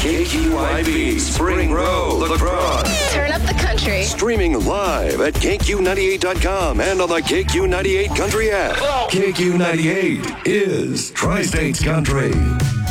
KQYB, Spring Row, La Crosse. Turn up the country. Streaming live at KQ98.com and on the KQ98 Country app. KQ98 is Tri-States Country.